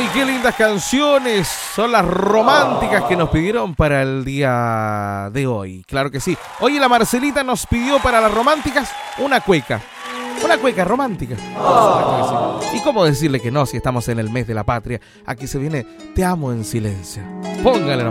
¡Ay, qué lindas canciones! Son las románticas que nos pidieron para el día de hoy. Claro que sí. Oye, la Marcelita nos pidió para las románticas una cueca. Una cueca romántica. Oh. Sí. ¿Y cómo decirle que no si estamos en el mes de la patria? Aquí se viene Te amo en silencio. Póngale nomás.